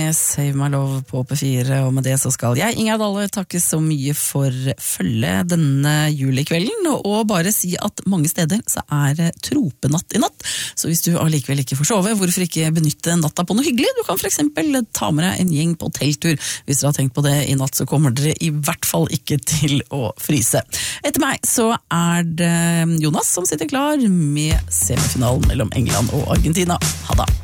med Save My Love på P4, og med det så skal jeg, Ingjerd Dahle, takke så mye for følge denne julikvelden, og bare si at mange steder så tropenatt i natt, så hvis du allikevel ikke får sove, hvorfor ikke benytte natta på noe hyggelig? Du kan for eksempel ta med deg en gjeng på hotelltur. Hvis dere har tenkt på det i natt, så kommer dere i hvert fall ikke til å fryse. Etter meg så det Jonas som sitter klar med semifinalen mellom England og Argentina. Ha det!